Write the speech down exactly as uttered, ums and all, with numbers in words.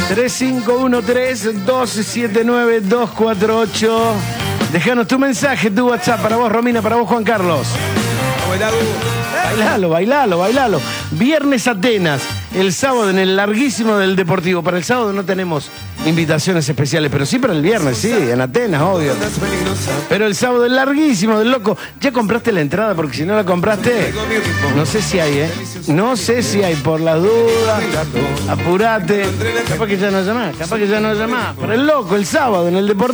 tres cinco uno tres, dos siete nueve, dos cuatro ocho. Déjanos tu mensaje, tu WhatsApp. Para vos, Romina, para vos, Juan Carlos. Bailalo, bailalo, bailalo. Viernes Atenas, el sábado en el larguísimo del Deportivo. Para el sábado no tenemos invitaciones especiales, pero sí para el viernes, sí, en Atenas, obvio. Pero el sábado el larguísimo del loco. ¿Ya compraste la entrada? Porque si no la compraste, no sé si hay, ¿eh? No sé si hay, por las dudas. Apurate. Capaz que ya no llamás, capaz que ya no llamás. Para el loco, el sábado en el Deportivo.